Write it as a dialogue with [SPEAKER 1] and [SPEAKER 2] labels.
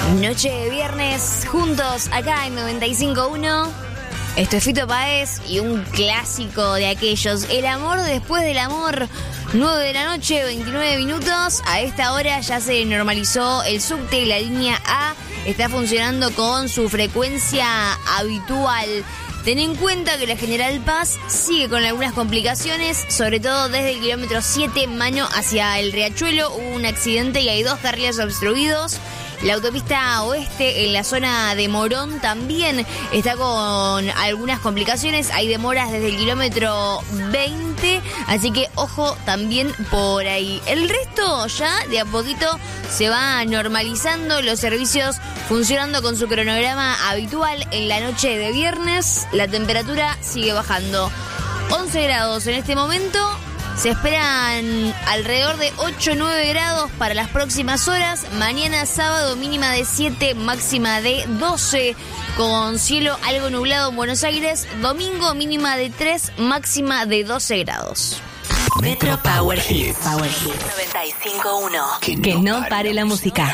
[SPEAKER 1] Noche de viernes, juntos acá en 95.1. Esto es Fito Páez y un clásico de aquellos. El amor después del amor. 9 de la noche, 29 minutos. A esta hora ya se normalizó el subte. La línea A está funcionando con su frecuencia habitual. Ten en cuenta que la General Paz sigue con algunas complicaciones, sobre todo desde el kilómetro 7 Maño hacia el Riachuelo. Hubo un accidente y hay 2 carriles obstruidos. La autopista oeste en la zona de Morón también está con algunas complicaciones. Hay demoras desde el kilómetro 20, así que ojo también por ahí. El resto ya de a poquito se va normalizando, los servicios funcionando con su cronograma habitual en la noche de viernes. La temperatura sigue bajando. 11 grados en este momento. Se esperan alrededor de 8-9 grados para las próximas horas. Mañana sábado mínima de 7, máxima de 12, con cielo algo nublado en Buenos Aires. Domingo mínima de 3, máxima de 12 grados.
[SPEAKER 2] Metro Power Hits 95.1. Que no pare la música.